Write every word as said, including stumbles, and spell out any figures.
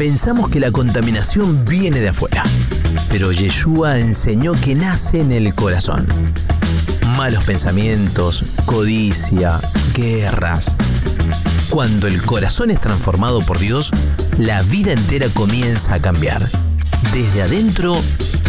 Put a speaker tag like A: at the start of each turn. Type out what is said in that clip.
A: Pensamos que la contaminación viene de afuera, pero Yeshua enseñó que nace en el corazón. Malos pensamientos, codicia, guerras. Cuando el corazón es transformado por Dios, la vida entera comienza a cambiar, desde adentro